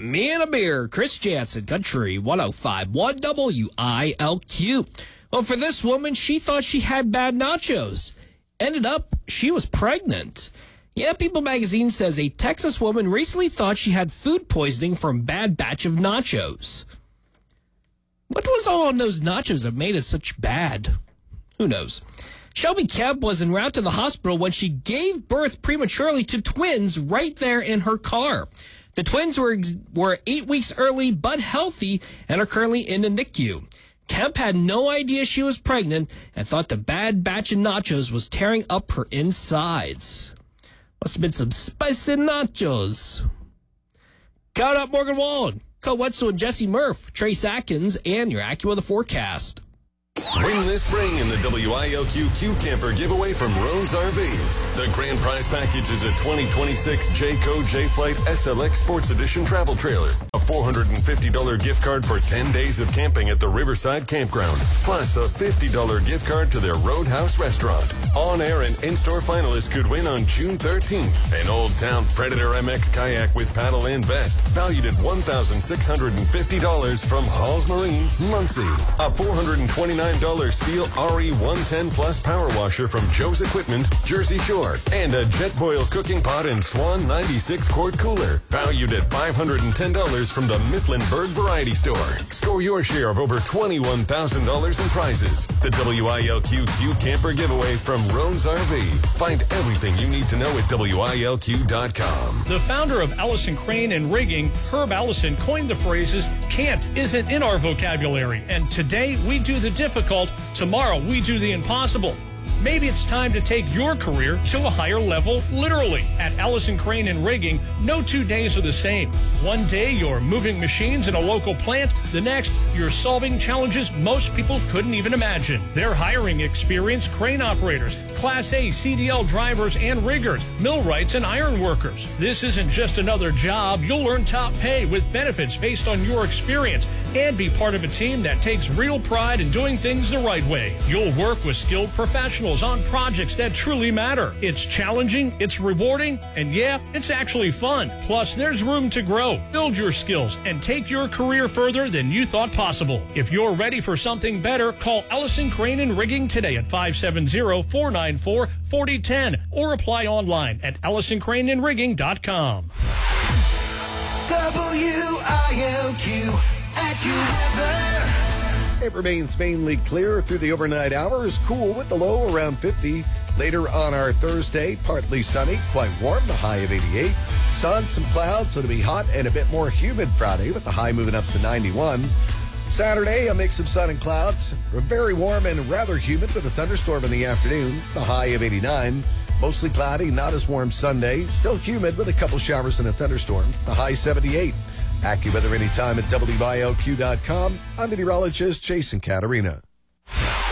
Me and a beer, Chris Jansen, Country 105.1 WILQ. Well, for this woman, she thought she had bad nachos. Ended up, she was pregnant. Yeah, People magazine says a Texas woman recently thought she had food poisoning from a bad batch of nachos. What was all on those nachos that made it such bad? Who knows? Shelby Kemp was en route to the hospital when she gave birth prematurely to twins right there in her car. The twins were 8 weeks early but healthy and are currently in the NICU. Kemp had no idea she was pregnant and thought the bad batch of nachos was tearing up her insides. Must have been some spicy nachos. Count up Morgan Wallen, Cole Wetzel and Jesse Murph, Trace Atkins, and your AccuWeather forecast. Win this spring in the WILQ Q Camper giveaway from Roan's RV. The grand prize package is a 2026 Jayco J-Flight SLX Sports Edition travel trailer, a $450 gift card for 10 days of camping at the Riverside Campground, plus a $50 gift card to their Roadhouse restaurant. On-air and in-store finalists could win on June 13th an Old Town Predator MX kayak with paddle and vest, valued at $1,650 from Halls Marine, Muncie. A $429 steel RE110 Plus power washer from Joe's Equipment, Jersey Shore, and a Jetboil cooking pot and Swan 96 quart cooler, valued at $510 from the Mifflinburg Variety Store. Score your share of over $21,000 in prizes. The WILQ Q Camper giveaway from Roan's RV. Find everything you need to know at WILQ.com. The founder of Allison Crane and Rigging, Herb Allison, coined the phrases, "can't isn't in our vocabulary," and today we do the difficult, tomorrow we do the impossible. Maybe it's time to take your career to a higher level, literally. At Allison Crane and Rigging, no 2 days are the same. One day, you're moving machines in a local plant. The next, you're solving challenges most people couldn't even imagine. They're hiring experienced crane operators, Class A CDL drivers and riggers, millwrights and iron workers. This isn't just another job. You'll earn top pay with benefits based on your experience and be part of a team that takes real pride in doing things the right way. You'll work with skilled professionals on projects that truly matter. It's challenging, it's rewarding, and yeah, it's actually fun. Plus, there's room to grow, build your skills, and take your career further than you thought possible. If you're ready for something better, call Allison Crane and Rigging today at 570-494-4010 or apply online at AllisonCraneandRigging.com. WILQ AccuWeather. It remains mainly clear through the overnight hours, cool with the low around 50. Later on our Thursday, partly sunny, quite warm, the high of 88. Sun, some clouds, so it'll be hot and a bit more humid Friday with the high moving up to 91. Saturday, a mix of sun and clouds, very warm and rather humid with a thunderstorm in the afternoon, the high of 89. Mostly cloudy, not as warm Sunday, still humid with a couple showers and a thunderstorm, the high 78. AccuWeather anytime at WILQ.com. I'm meteorologist Jason Caterina.